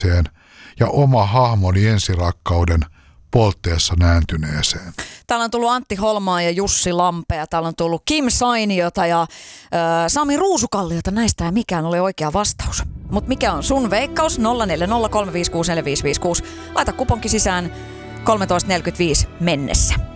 ja oma hahmoni ensirakkauden poltteessa nääntyneeseen. Täällä on tullut Antti Holmaa ja Jussi Lampea. Täällä on tullut Kim Sainiota ja Sami Ruusukalliota. Näistä ei mikään ole oikea vastaus. Mutta mikä on sun veikkaus? 0403564556. Laita kuponki sisään 13.45 mennessä.